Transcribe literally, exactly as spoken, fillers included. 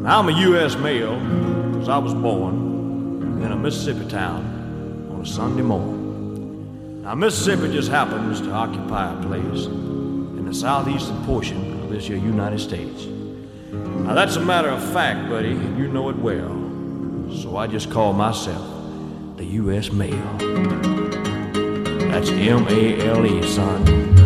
I'm a U S male because I was born in a Mississippi town on a Sunday morning. Now, Mississippi just happens to occupy a place in the southeastern portion of this here United States. Now, that's a matter of fact, buddy, and you know it well. So I just call myself the U S Male. That's M A L E, son.